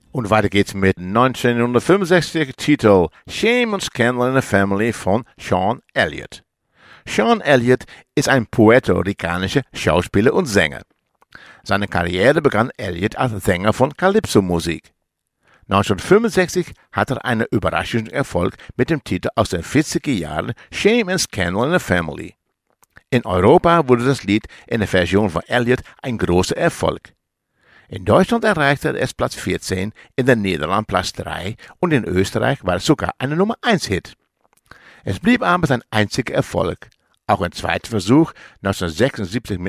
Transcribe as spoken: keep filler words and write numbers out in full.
Und weiter geht's mit neunzehnhundertfünfundsechzig Titel Shame and Scandal in the Family von Sean Elliott. Sean Elliott ist ein puerto-ricanischer Schauspieler und Sänger. Seine Karriere begann Elliott als Sänger von Calypso-Musik. neunzehnhundertfünfundsechzig hatte er einen überraschenden Erfolg mit dem Titel aus den vierziger Jahren Shame and Scandal in the Family. In Europa wurde das Lied in der Version von Elliott ein großer Erfolg. In Deutschland erreichte es Platz vierzehn, in den Niederlanden Platz drei und in Österreich war es sogar eine Nummer eins Hit. Es blieb aber sein einziger Erfolg. Auch ein zweiter Versuch neunzehnhundertsechsundsiebzig